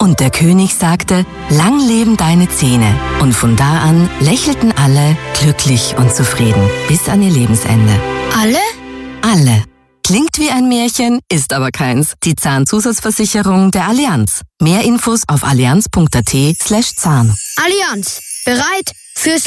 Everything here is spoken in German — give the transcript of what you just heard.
Und der König sagte, lang leben deine Zähne. Und von da an lächelten alle glücklich und zufrieden bis an ihr Lebensende. Alle? Alle. Klingt wie ein Märchen, ist aber keins. Die Zahnzusatzversicherung der Allianz. Mehr Infos auf allianz.at/Zahn. Allianz. Bereit fürs